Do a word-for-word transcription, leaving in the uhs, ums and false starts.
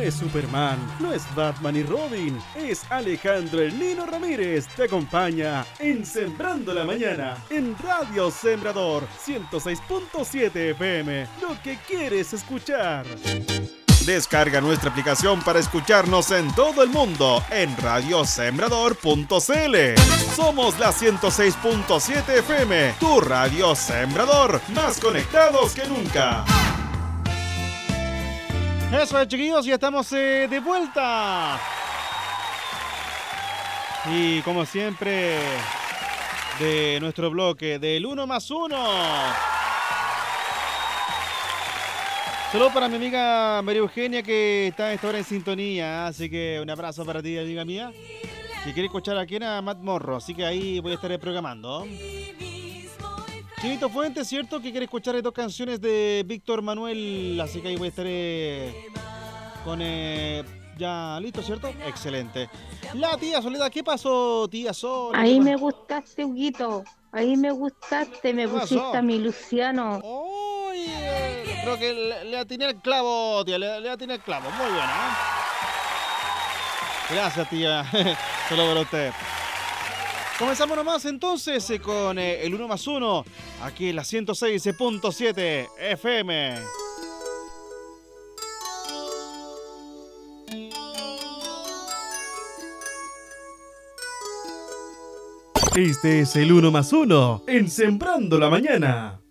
es Superman, no es Batman y Robin, es Alejandro el Nino Ramírez. Te acompaña en Sembrando la Mañana, en Radio Sembrador ciento seis punto siete F M. Lo que quieres escuchar. Descarga nuestra aplicación para escucharnos en todo el mundo en radio sembrador punto c l. Somos la ciento seis punto siete F M, tu radio Sembrador, más conectados que nunca. Eso es, chiquillos, ya estamos eh, de vuelta. Y como siempre, de nuestro bloque del uno más uno. Saludos para mi amiga María Eugenia, que está a esta hora en sintonía. Así que un abrazo para ti, amiga mía. Si quiere escuchar aquí a Matt Morro, así que ahí voy a estar programando. Chinito Fuentes, ¿cierto? Que quiere escuchar dos canciones de Víctor Manuel. Así que ahí voy a estar eh, con... Eh, ya listo, ¿cierto? Excelente. La tía Soledad, ¿qué pasó, tía Soledad? Ahí me gustaste, Huguito. Ahí me gustaste, me pusiste a mi Luciano. Oye, creo que le, le atiné el clavo, tía, le, le atiné el clavo. Muy bien, ¿eh? Gracias, tía. Solo para usted. Comenzamos nomás entonces eh, con eh, el uno más uno, aquí en la ciento seis punto siete F M. Este es el uno más uno en Sembrando la Mañana.